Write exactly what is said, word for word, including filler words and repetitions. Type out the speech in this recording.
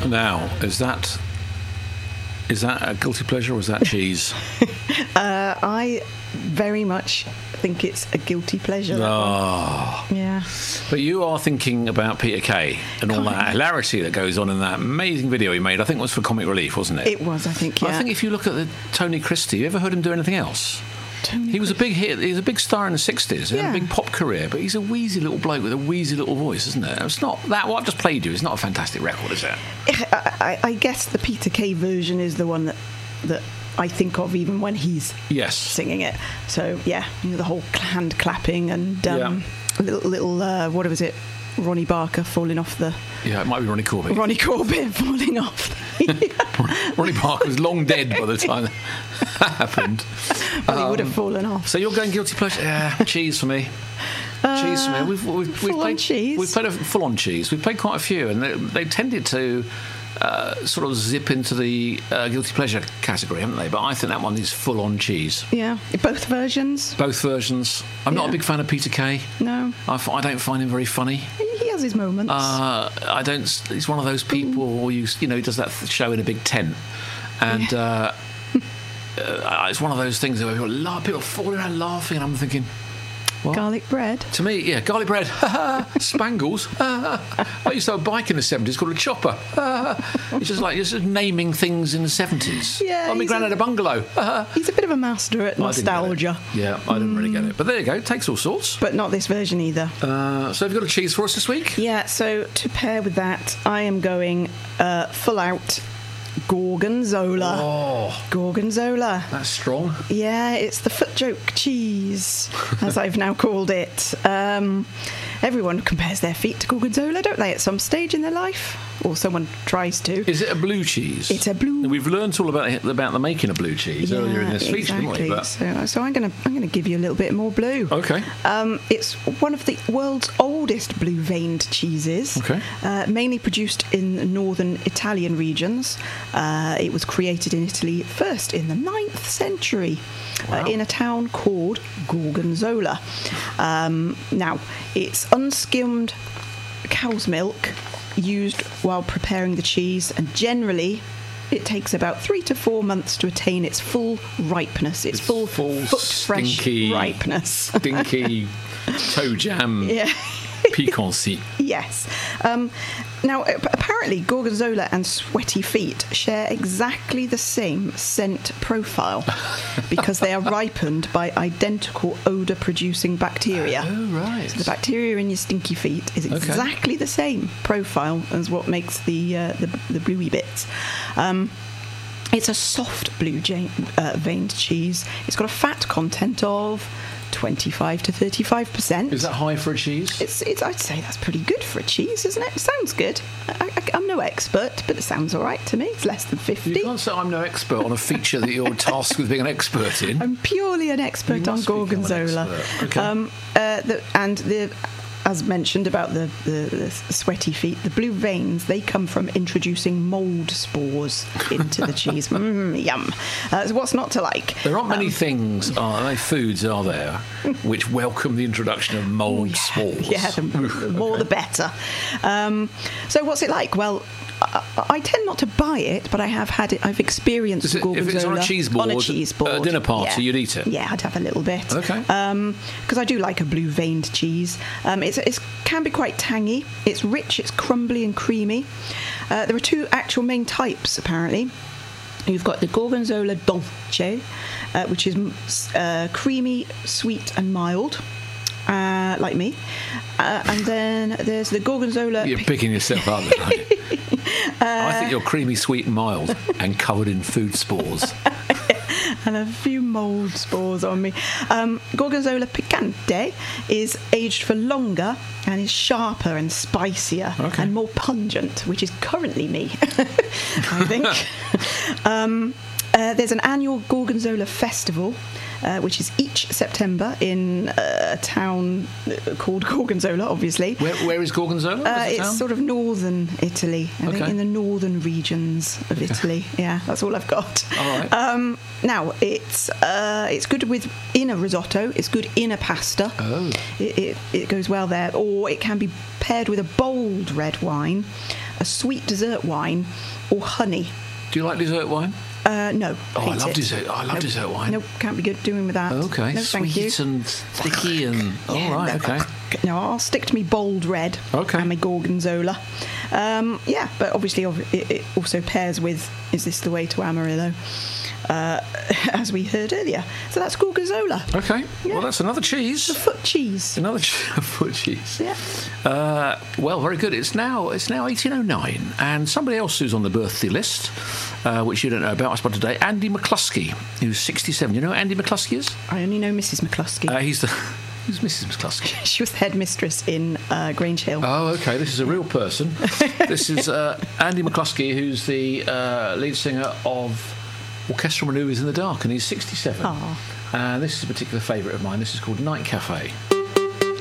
Now, is that is that a guilty pleasure or is that cheese? uh, I very much think it's a guilty pleasure. Oh. Yeah. But you are thinking about Peter Kay and all that hilarity that goes on in that amazing video he made. I think it was for Comic Relief, wasn't it? It was, I think, yeah. I think if you look at the Tony Christie, you ever heard him do anything else? Tony he was a big hit. He was a big star in the sixties. He yeah. had a big pop career, but he's a wheezy little bloke with a wheezy little voice, isn't it? It's not that. What I've just played you is not a fantastic record, is it? I, I, I guess the Peter Kay version is the one that that I think of even when he's yes. singing it. So yeah, you know, the whole hand clapping and um, yeah. little little uh, what was it? Ronnie Barker falling off the... Yeah, it might be Ronnie Corbett. Ronnie Corbett falling off. Ronnie Barker was long dead by the time that happened. Well, um, he would have fallen off. So you're going guilty pleasure? Yeah, cheese for me. Uh, cheese for me. We've, we've, we've full played, on cheese? We've played a full-on cheese. We've played quite a few, and they, they tended to uh, sort of zip into the uh, guilty pleasure category, haven't they? But I think that one is full-on cheese. Yeah, both versions? Both versions. I'm yeah. not a big fan of Peter Kay. No. I, f- I don't find him very funny. He has his moments. Uh, I don't. He's one of those people who, you, you know, he does that show in a big tent, and yeah. uh, uh, it's one of those things where people, laugh, people fall around laughing, and I'm thinking, what? Garlic bread. To me, yeah, garlic bread. Spangles. I used to have a bike in the seventies called a chopper. It's just like you're just naming things in the seventies. Yeah, oh, my granddad a bungalow. He's a bit of a master at nostalgia. I yeah, I didn't mm. really get it. But there you go. It takes all sorts. But not this version either. Uh, so have you got a cheese for us this week? Yeah, so to pair with that, I am going uh, full out Gorgonzola. Oh. Gorgonzola. That's strong. Yeah, it's the foot joke cheese, as I've now called it. Um, everyone compares their feet to Gorgonzola, don't they, at some stage in their life? Or someone tries to. Is it a blue cheese? It's a blue... We've learned all about about the making of blue cheese yeah, earlier in this feature, exactly. didn't we? But... So, so I'm going to I'm going to give you a little bit more blue. Okay. Um, it's one of the world's oldest blue-veined cheeses. Okay. Uh, mainly produced in northern Italian regions. Uh, it was created in Italy first in the ninth century. Wow. Uh, in a town called Gorgonzola. Um, now, it's unskimmed cow's milk used while preparing the cheese, and generally it takes about three to four months to attain its full ripeness, its, it's full, full foot fresh stinky, ripeness. Stinky toe jam yeah. piquancy. Yes. Um, now, apparently, Gorgonzola and Sweaty Feet share exactly the same scent profile because they are ripened by identical odour-producing bacteria. Oh, right. So the bacteria in your stinky feet is exactly okay. the same profile as what makes the uh, the, the bluey bits. Um, it's a soft blue ja- uh, veined cheese. It's got a fat content of twenty-five to thirty-five percent. Is that high for a cheese? It's, it's. I'd say that's pretty good for a cheese, isn't it? It sounds good. I, I, I'm no expert, but it sounds all right to me. It's less than fifty. You can't say I'm no expert on a feature that you're tasked with being an expert in. I'm purely an expert you on Gorgonzola. Expert. Okay. Um, uh, the, and the... As mentioned about the, the, the sweaty feet, the blue veins, they come from introducing mould spores into the cheese. Mm, yum. Uh, so what's not to like? There aren't many um, things, are there, foods, are there, which welcome the introduction of mould yeah, spores. Yeah, the, the more okay. the better. Um, so what's it like? Well, I, I tend not to buy it, but I have had it. I've experienced it, Gorgonzola if it's on a cheese board, on a cheese board, at a dinner party, yeah. you'd eat it. Yeah, I'd have a little bit. Okay. Because um, I do like a blue veined cheese. Um, it's it can be quite tangy. It's rich. It's crumbly and creamy. Uh, there are two actual main types apparently. You've got the Gorgonzola Dolce, uh, which is uh, creamy, sweet, and mild. Uh, like me. Uh, and then there's the Gorgonzola... You're picking yourself up there, aren't you? uh, I think you're creamy, sweet and mild and covered in food spores. And a few mould spores on me. Um, Gorgonzola Picante is aged for longer and is sharper and spicier okay. and more pungent, which is currently me, I think. um, uh, there's an annual Gorgonzola festival, Uh, which is each September in uh, a town called Gorgonzola, obviously. Where, where is Gorgonzola? Uh, is it it's town? sort of northern Italy, I okay. think, in the northern regions of okay. Italy. Yeah, that's all I've got. All right. Um, now, it's uh, it's good with in a risotto. It's good in a pasta. Oh. It, it, it goes well there. Or it can be paired with a bold red wine. a sweet dessert wine, or honey. Do you like dessert wine? Uh, no. Oh, I hate love it. dessert. Oh, I love Nope. dessert wine. Nope, can't be good doing with that. Okay, no, sweet thank you. and sticky and Yeah, all right. no, Okay. No, I'll stick to me bold red. Okay. And my gorgonzola. Um, yeah, but obviously ob- it, it also pairs with Is This the Way to Amarillo? Uh, as we heard earlier. So that's gorgonzola. Okay. Yeah. Well, that's another cheese. The foot cheese. Another che- foot cheese. Yeah. Uh, well, very good. It's now it's now eighteen oh nine, and somebody else who's on the birthday list, uh, which you don't know about, I spotted today, Andy McCluskey, who's sixty-seven. You know who Andy McCluskey is? I only know Missus McCluskey. Uh, he's the who's Missus McCluskey. She was the headmistress in uh, Grange Hill. Oh, okay. This is a real person. This is uh, Andy McCluskey, who's the uh, lead singer of Orchestral Manoeuvres in the Dark, and he's sixty-seven. Aw. And this is a particular favourite of mine. This is called Night Cafe.